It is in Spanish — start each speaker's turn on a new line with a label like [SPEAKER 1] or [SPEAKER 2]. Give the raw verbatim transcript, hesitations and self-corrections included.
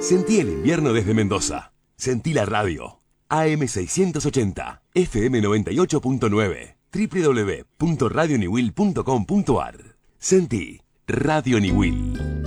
[SPEAKER 1] Sentí el invierno desde Mendoza. Sentí la radio. A M seiscientos ochenta, F M noventa y ocho punto nueve, doble u doble u doble u punto radio niwil punto com punto a r. Sentí Radio Niwil.